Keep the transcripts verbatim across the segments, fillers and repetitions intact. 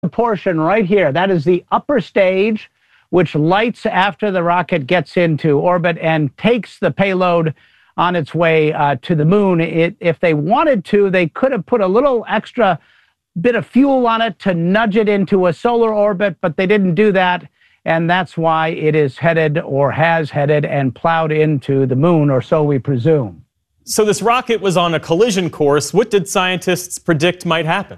The portion right here, that is the upper stage, which lights after the rocket gets into orbit and takes the payload on its way uh, to the moon. It, if they wanted to, they could have put a little extra bit of fuel on it to nudge it into a solar orbit, but they didn't do that. And that's why it is headed or has headed and plowed into the moon, or so we presume. So this rocket was on a collision course. What did scientists predict might happen?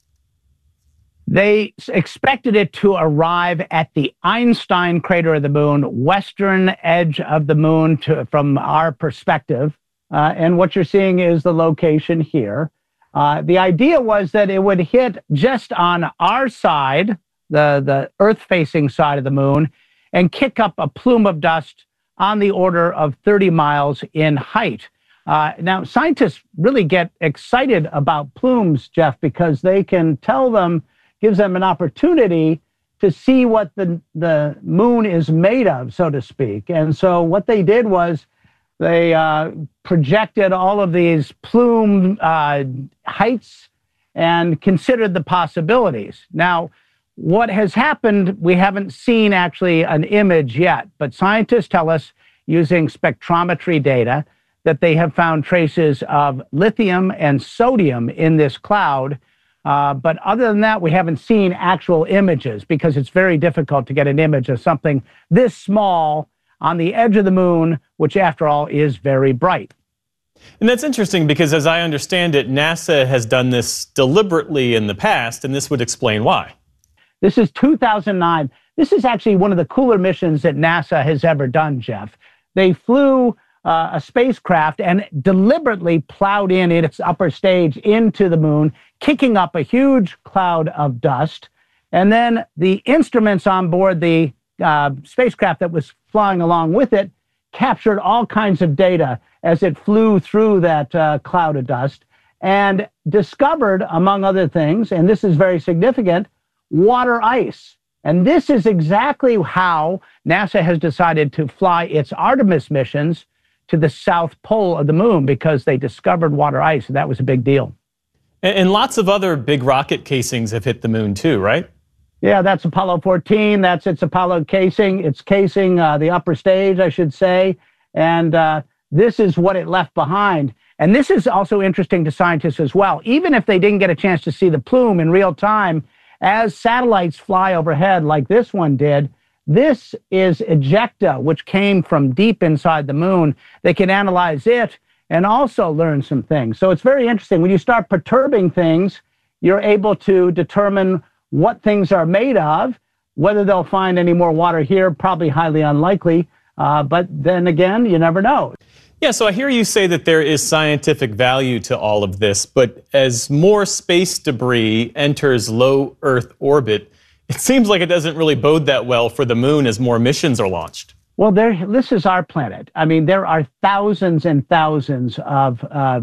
They expected it to arrive at the Einstein crater of the moon, western edge of the moon to, from our perspective. Uh, and what you're seeing is the location here. Uh, the idea was that it would hit just on our side, the, the Earth-facing side of the moon, and kick up a plume of dust on the order of thirty miles in height. Uh, now, scientists really get excited about plumes, Jeff, because they can tell them, gives them an opportunity to see what the, the moon is made of, so to speak. And so what they did was they uh, projected all of these plume uh, heights and considered the possibilities. Now, what has happened, we haven't seen actually an image yet, but scientists tell us using spectrometry data that they have found traces of lithium and sodium in this cloud. Uh, but other than that, we haven't seen actual images because it's very difficult to get an image of something this small on the edge of the moon, which after all is very bright. And that's interesting because as I understand it, NASA has done this deliberately in the past, and this would explain why. This is two thousand nine. This is actually one of the cooler missions that NASA has ever done, Jeff. They flew uh, a spacecraft and deliberately plowed in at its upper stage into the moon, kicking up a huge cloud of dust. And then the instruments on board the uh, spacecraft that was flying along with it captured all kinds of data as it flew through that uh, cloud of dust and discovered, among other things, and this is very significant, water ice. And this is exactly how NASA has decided to fly its Artemis missions to the south pole of the moon, because they discovered water ice, and that was a big deal. And, and lots of other big rocket casings have hit the moon too, right? Yeah, that's Apollo fourteen. That's its Apollo casing. It's casing uh, the upper stage, I should say. And uh, this is what it left behind. And this is also interesting to scientists as well. Even if they didn't get a chance to see the plume in real time, as satellites fly overhead like this one did, this is ejecta, which came from deep inside the moon. They can analyze it and also learn some things. So it's very interesting. When you start perturbing things, you're able to determine what things are made of. Whether they'll find any more water here, probably highly unlikely. Uh, but then again, you never know. Yeah, so I hear you say that there is scientific value to all of this, but as more space debris enters low Earth orbit, it seems like it doesn't really bode that well for the moon as more missions are launched. Well, there, this is our planet. I mean, there are thousands and thousands of uh,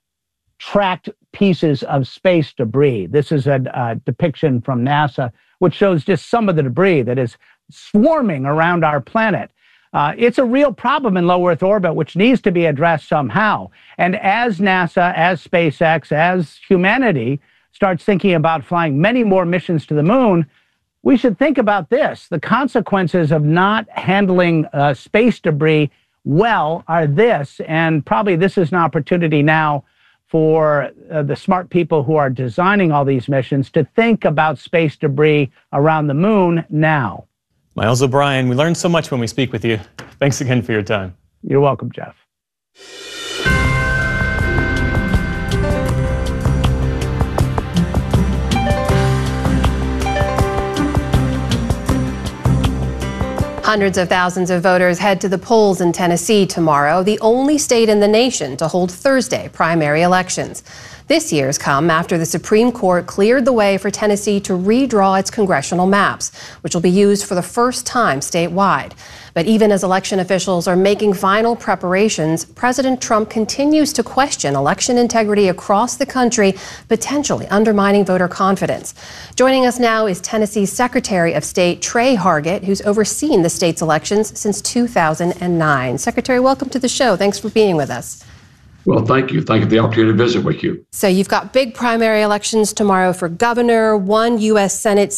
tracked pieces of space debris. This is a, a depiction from NASA, which shows just some of the debris that is swarming around our planet. Uh, it's a real problem in low Earth orbit, which needs to be addressed somehow. And as NASA, as SpaceX, as humanity starts thinking about flying many more missions to the moon, we should think about this. The consequences of not handling uh, space debris well are this, and probably this is an opportunity now for uh, the smart people who are designing all these missions to think about space debris around the moon now. Miles O'Brien, we learn so much when we speak with you. Thanks again for your time. You're welcome, Jeff. Hundreds of thousands of voters head to the polls in Tennessee tomorrow, the only state in the nation to hold Thursday primary elections. This year's come after the Supreme Court cleared the way for Tennessee to redraw its congressional maps, which will be used for the first time statewide. But even as election officials are making final preparations, President Trump continues to question election integrity across the country, potentially undermining voter confidence. Joining us now is Tennessee's Secretary of State, Tre Hargett, who's overseen the state's elections since two thousand nine. Secretary, welcome to the show. Thanks for being with us. Well, thank you. Thank you for the opportunity to visit with you. So you've got big primary elections tomorrow for governor, one U S Senate